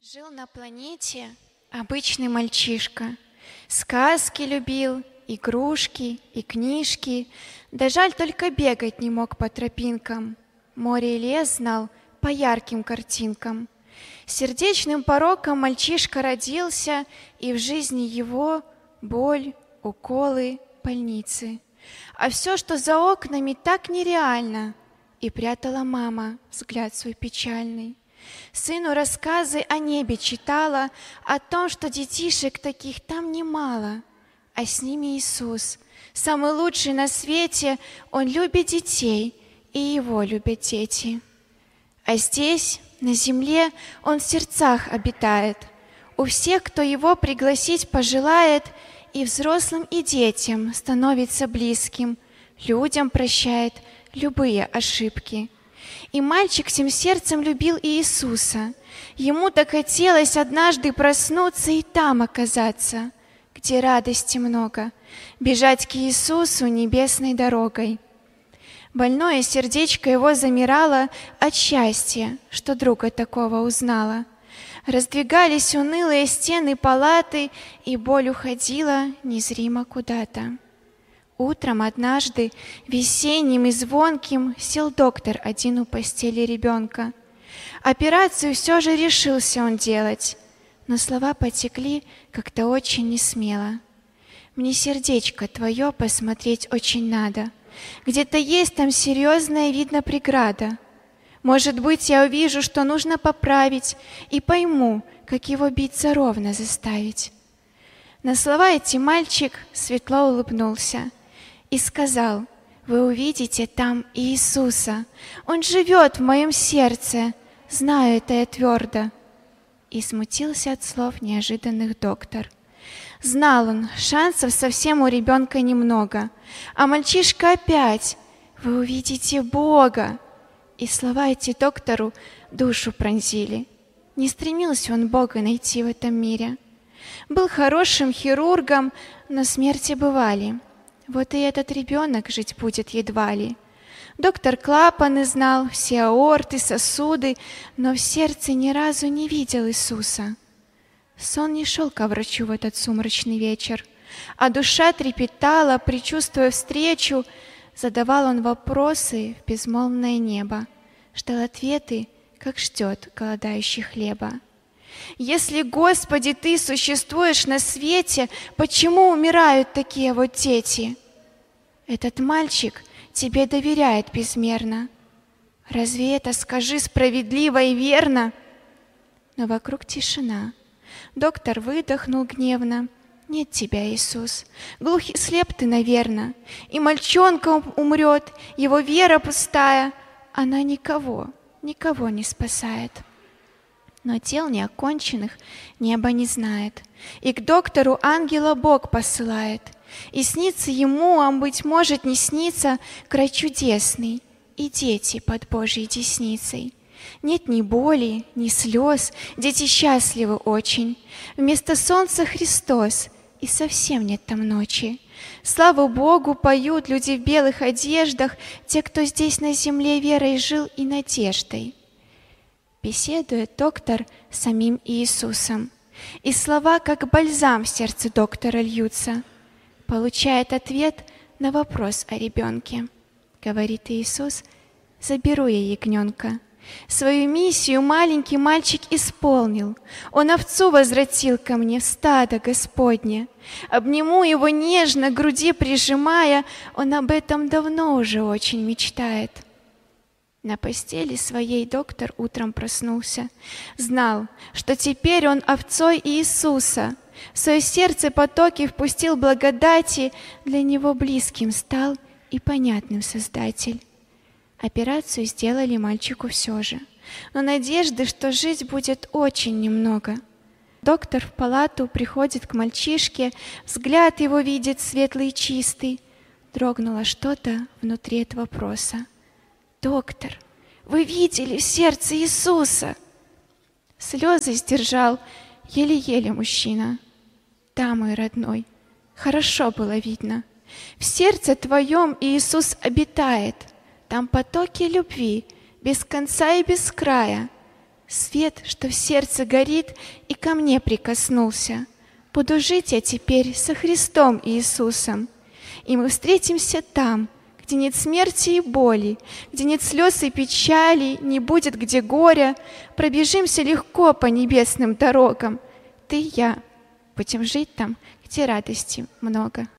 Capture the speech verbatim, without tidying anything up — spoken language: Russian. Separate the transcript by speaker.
Speaker 1: Жил на планете обычный мальчишка. Сказки любил, игрушки и книжки. Да жаль, только бегать не мог по тропинкам. Море и лес знал по ярким картинкам. Сердечным пороком мальчишка родился, и в жизни его боль, уколы, больницы. А все, что за окнами, так нереально. И прятала мама взгляд свой печальный. Сыну рассказы о небе читала, о том, что детишек таких там немало. А с ними Иисус, самый лучший на свете. Он любит детей, и Его любят дети. А здесь, на земле, Он в сердцах обитает. У всех, кто Его пригласить пожелает, и взрослым, и детям становится близким, людям прощает любые ошибки. И мальчик всем сердцем любил Иисуса. Ему так хотелось однажды проснуться и там оказаться, где радости много, бежать к Иисусу небесной дорогой. Больное сердечко его замирало от счастья, что друга такого узнала. Раздвигались унылые стены палаты, и боль уходила незримо куда-то. Утром однажды, весенним и звонким, сел доктор один у постели ребенка. Операцию все же решился он делать, но слова потекли как-то очень несмело. «Мне сердечко твое посмотреть очень надо. Где-то есть там серьезная, видно, преграда. Может быть, я увижу, что нужно поправить, и пойму, как его биться ровно заставить». На слова эти мальчик светло улыбнулся и сказал: «Вы увидите там Иисуса. Он живет в моем сердце, знаю это я твердо». И смутился от слов неожиданных доктор. Знал он, шансов совсем у ребенка немного, а мальчишка опять: «Вы увидите Бога». И слова эти доктору душу пронзили. Не стремился он Бога найти в этом мире. Был хорошим хирургом, но смерти бывали. Вот и этот ребенок жить будет едва ли. Доктор клапаны знал, все аорты, сосуды, но в сердце ни разу не видел Иисуса. Сон не шел ко врачу в этот сумрачный вечер, а душа трепетала, предчувствуя встречу. Задавал он вопросы в безмолвное небо, ждал ответы, как ждет голодающий хлеба. «Если, Господи, Ты существуешь на свете, почему умирают такие вот дети? Этот мальчик Тебе доверяет безмерно. Разве это, скажи, справедливо и верно?» Но вокруг тишина. Доктор выдохнул гневно: «Нет тебя, Иисус, глух и слеп ты, наверно, и мальчонка умрет, его вера пустая, она никого, никого не спасает». Но дел неоконченных небо не знает, и к доктору ангела Бог посылает, и снится ему, а быть может не снится, край чудесный, и дети под Божьей десницей. Нет ни боли, ни слез, дети счастливы очень. Вместо солнца Христос, и совсем нет там ночи. Славу Богу поют люди в белых одеждах, те, кто здесь на земле верой жил и надеждой. Беседует доктор с самим Иисусом, и слова, как бальзам в сердце доктора, льются. Получает ответ на вопрос о ребенке. Говорит Иисус: «Заберу я ягненка». Свою миссию маленький мальчик исполнил. Он овцу возвратил ко мне в стадо Господне. Обниму его нежно, к груди прижимая, он об этом давно уже очень мечтает. На постели своей доктор утром проснулся. Знал, что теперь он овцой Иисуса. В свое сердце потоки впустил благодати, для него близким стал и понятным Создатель. Операцию сделали мальчику все же, но надежды, что жить будет очень немного. Доктор в палату приходит к мальчишке, взгляд его видит светлый и чистый. Дрогнуло что-то внутри от вопроса: «Доктор, вы видели в сердце Иисуса?» Слезы сдержал еле-еле мужчина. «Да, мой родной, хорошо было видно. В сердце твоем Иисус обитает. Там потоки любви, без конца и без края. Свет, что в сердце горит, и ко мне прикоснулся. Буду жить я теперь со Христом Иисусом. И мы встретимся там, где нет смерти и боли, где нет слез и печали, не будет где горя. Пробежимся легко по небесным дорогам. Ты и я будем жить там, где радости много.